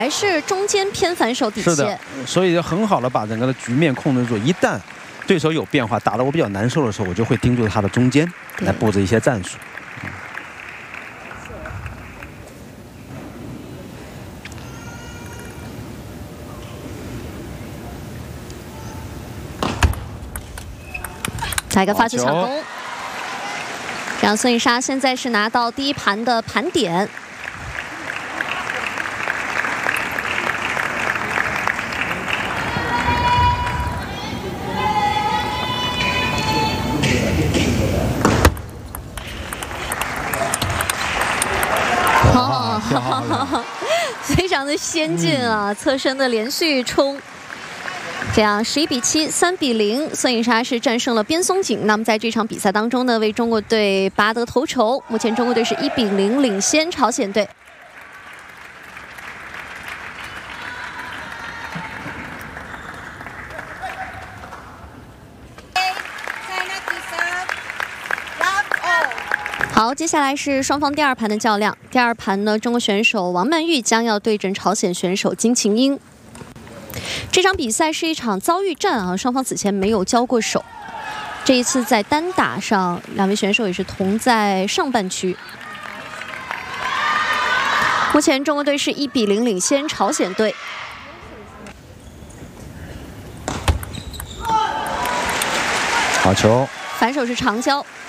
还是中间偏反手底线。 是的，所以很好的把整个的局面控制住。一旦对手有变化，打得我比较难受的时候，我就会盯住他的中间来布置一些战术。 来个发球抢攻，让孙颖莎现在是拿到第一盘的盘点。非常的先进啊！侧身的连续冲，这样11比7、3比0，孙颖莎是战胜了边松景。那么在这场比赛当中呢，为中国队拔得头筹。目前中国队是1比0领先朝鲜队。好，接下来是双方第二盘的较量。第二盘呢，中国选手王曼玉将要对阵朝鲜选手金琴英。这场比赛是一场遭遇战啊，双方此前没有交过手。这一次在单打上，两位选手也是同在上半区。目前中国队是1比0领先朝鲜队。 好球， 反手是长交。